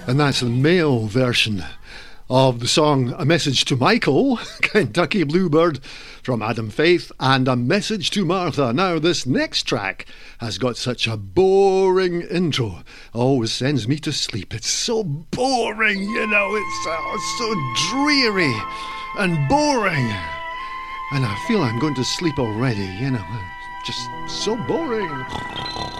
And that's the male version of the song A Message to Michael, Kentucky Bluebird from Adam Faith, and A Message to Martha. Now, this next track has got such a boring intro. Always sends me to sleep. It's so boring, it's so dreary and boring. And I feel I'm going to sleep already, just so boring.